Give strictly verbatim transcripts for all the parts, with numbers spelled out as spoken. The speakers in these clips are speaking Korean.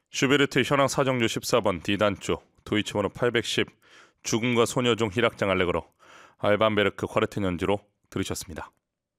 슈베르트 현악 사정조 십사 번 D단조 도이치 번호 팔백십 죽음과 소녀 중 희락장 알레그로 알반 베르크 콰르텐 연주로 들으셨습니다.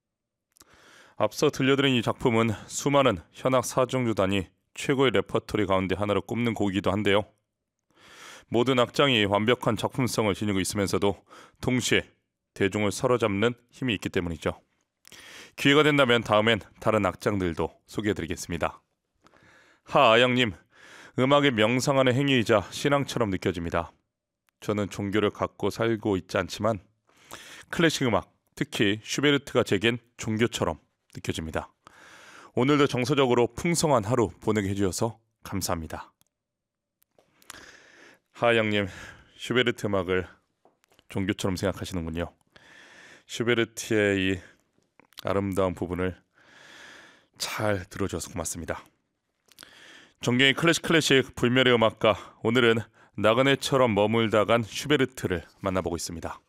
앞서 들려드린 이 작품은 수많은 현악 사정조단이 최고의 레퍼토리 가운데 하나로 꼽는 곡이기도 한데요. 모든 악장이 완벽한 작품성을 지니고 있으면서도 동시에 대중을 사로잡는 힘이 있기 때문이죠. 기회가 된다면 다음엔 다른 악장들도 소개해드리겠습니다. 하아영님, 음악의 명상하는 행위이자 신앙처럼 느껴집니다. 저는 종교를 갖고 살고 있지 않지만 클래식 음악, 특히 슈베르트가 제겐 종교처럼 느껴집니다. 오늘도 정서적으로 풍성한 하루 보내게 해주셔서 감사합니다. 하아영님, 슈베르트 음악을 종교처럼 생각하시는군요. 슈베르트의 이 아름다운 부분을 잘 들어줘서 고맙습니다. 존경의 클래식 클래식 불멸의 음악가, 오늘은 나그네처럼 머물다 간 슈베르트를 만나보고 있습니다.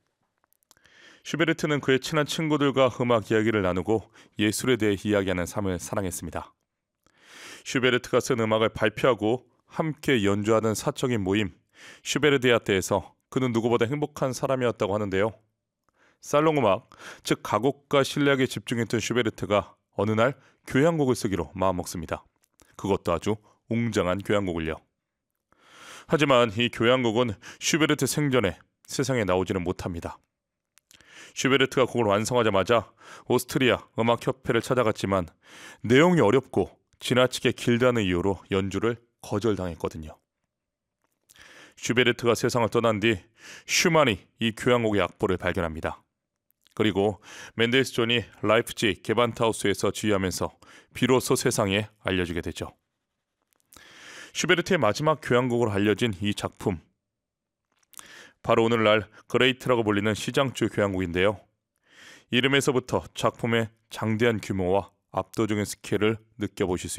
슈베르트는 그의 친한 친구들과 음악 이야기를 나누고 예술에 대해 이야기하는 삶을 사랑했습니다. 슈베르트가 쓴 음악을 발표하고 함께 연주하는 사적인 모임 슈베르디아테에서 그는 누구보다 행복한 사람이었다고 하는데요. 살롱 음악, 즉 가곡과 실력에 집중했던 슈베르트가 어느 날 교향곡을 쓰기로 마음먹습니다. 그것도 아주 웅장한 교향곡을요. 하지만 이 교향곡은 슈베르트 생전에 세상에 나오지는 못합니다. 슈베르트가 곡을 완성하자마자 오스트리아 음악협회를 찾아갔지만 내용이 어렵고 지나치게 길다는 이유로 연주를 거절당했거든요. 슈베르트가 세상을 떠난 뒤 슈만이 이 교향곡의 악보를 발견합니다. 그리고 멘델스존이 라이프치히 게반트하우스에서 지휘하면서 비로소 세상에 알려지게 되죠. 슈베르트의 마지막 교향곡으로 알려진 이 작품, 바로 오늘날 그레이트라고 불리는 시장주 교향곡인데요. 이름에서부터 작품의 장대한 규모와 압도적인 스케일을 느껴보실 수